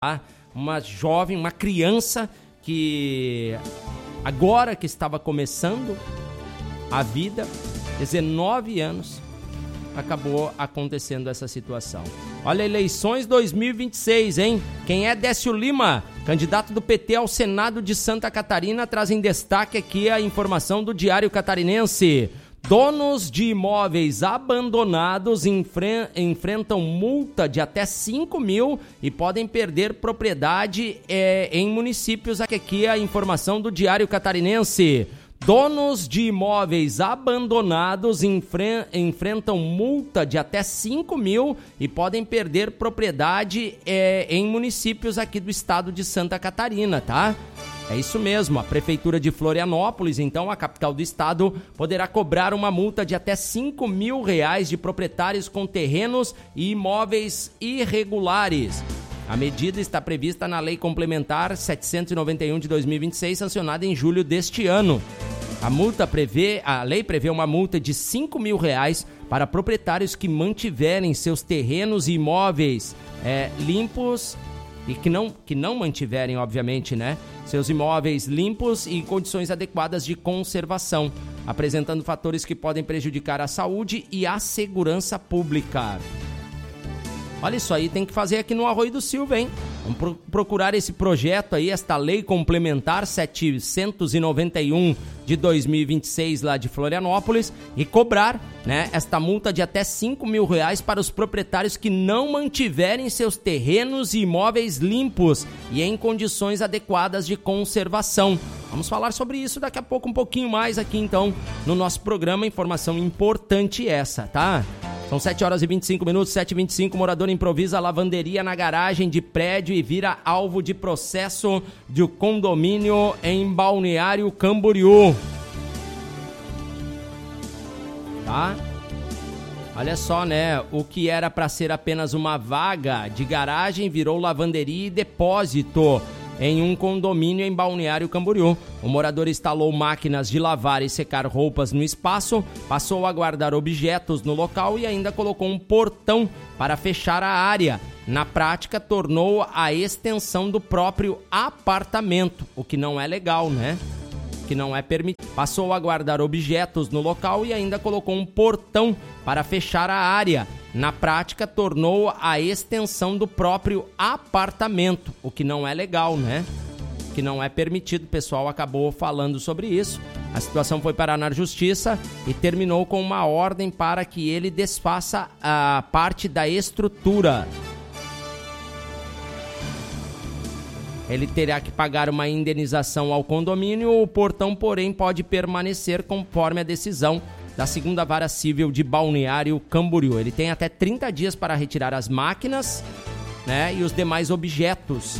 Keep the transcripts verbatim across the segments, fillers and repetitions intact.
Uma jovem, uma criança que agora que estava começando a vida, dezenove anos, acabou acontecendo essa situação. Olha, eleições dois mil e vinte e seis, hein? Quem é Décio Lima, candidato do P T ao Senado de Santa Catarina, traz em destaque aqui a informação do Diário Catarinense. Donos de imóveis abandonados enfre- enfrentam multa de até cinco mil e podem perder propriedade é, em municípios. Aqui a informação do Diário Catarinense. Donos de imóveis abandonados enfre- enfrentam multa de até cinco mil e podem perder propriedade é, em municípios aqui do estado de Santa Catarina, tá? É isso mesmo, a Prefeitura de Florianópolis, então a capital do estado, poderá cobrar uma multa de até cinco mil reais de proprietários com terrenos e imóveis irregulares. A medida está prevista na Lei Complementar setecentos e noventa e um de dois mil e vinte e seis, sancionada em julho deste ano. A multa prevê, a lei prevê uma multa de cinco mil reais para proprietários que mantiverem seus terrenos e imóveis é, limpos e que não, que não mantiverem, obviamente, né? Seus imóveis limpos e em condições adequadas de conservação, apresentando fatores que podem prejudicar a saúde e a segurança pública. Olha, isso aí tem que fazer aqui no Arroio do Silva, hein? Vamos pro- procurar esse projeto aí, esta Lei Complementar setecentos e noventa e um de dois mil e vinte e seis lá de Florianópolis e cobrar, né, esta multa de até cinco mil reais para os proprietários que não mantiverem seus terrenos e imóveis limpos e em condições adequadas de conservação. Vamos falar sobre isso daqui a pouco, um pouquinho mais aqui então no nosso programa. Informação importante essa, tá? São sete horas e vinte e cinco minutos, sete e vinte e cinco, morador improvisa lavanderia na garagem de prédio e vira alvo de processo de condomínio em Balneário Camboriú. Tá? Olha só, né? O que era para ser apenas uma vaga de garagem virou lavanderia e depósito em um condomínio em Balneário Camboriú. O morador instalou máquinas de lavar e secar roupas no espaço, passou a guardar objetos no local e ainda colocou um portão para fechar a área. Na prática, tornou a extensão do próprio apartamento, o que não é legal, né? Que não é permitido. Passou a guardar objetos no local e ainda colocou um portão para fechar a área. Na prática, tornou a extensão do próprio apartamento, o que não é legal, né? Que não é permitido. O pessoal acabou falando sobre isso. A situação foi parar na justiça e terminou com uma ordem para que ele desfaça a parte da estrutura. Ele terá que pagar uma indenização ao condomínio. O portão, porém, pode permanecer conforme a decisão da segunda Vara Civil de Balneário Camboriú. Ele tem até trinta dias para retirar as máquinas, né, e os demais objetos.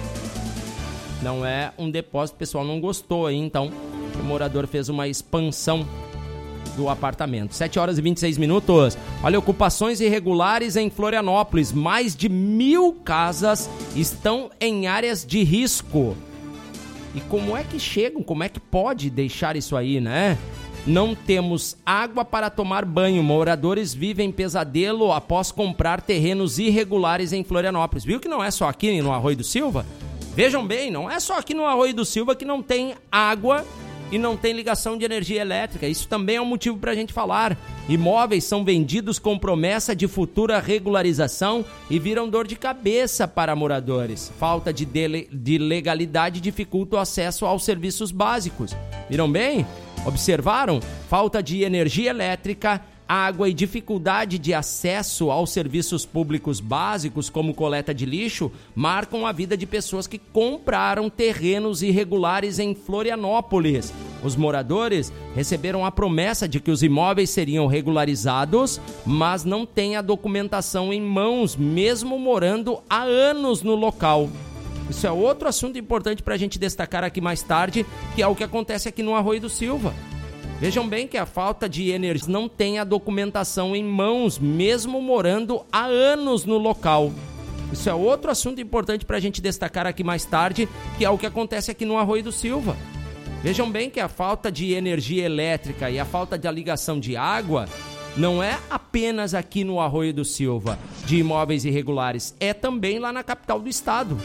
Não é um depósito, o pessoal não gostou aí, então o morador fez uma expansão do apartamento. sete horas e vinte e seis minutos. Olha, ocupações irregulares em Florianópolis. Mais de mil casas estão em áreas de risco. E como é que chegam? Como é que pode deixar isso aí, né? Não temos água para tomar banho. Moradores vivem pesadelo após comprar terrenos irregulares em Florianópolis. Viu que não é só aqui no Arroio do Silva? Vejam bem, não é só aqui no Arroio do Silva que não tem água e não tem ligação de energia elétrica. Isso também é um motivo para a gente falar. Imóveis são vendidos com promessa de futura regularização e viram dor de cabeça para moradores. Falta de, dele, de legalidade dificulta o acesso aos serviços básicos. Viram bem? Observaram? Falta de energia elétrica, água e dificuldade de acesso aos serviços públicos básicos, como coleta de lixo, marcam a vida de pessoas que compraram terrenos irregulares em Florianópolis. Os moradores receberam a promessa de que os imóveis seriam regularizados, mas não têm a documentação em mãos, mesmo morando há anos no local. Isso é outro assunto importante para a gente destacar aqui mais tarde, que é o que acontece aqui no Arroio do Silva. Vejam bem que a falta de energia não tem a documentação em mãos, mesmo morando há anos no local. Isso é outro assunto importante para a gente destacar aqui mais tarde, que é o que acontece aqui no Arroio do Silva. Vejam bem que a falta de energia elétrica e a falta de ligação de água não é apenas aqui no Arroio do Silva, de imóveis irregulares, é também lá na capital do estado.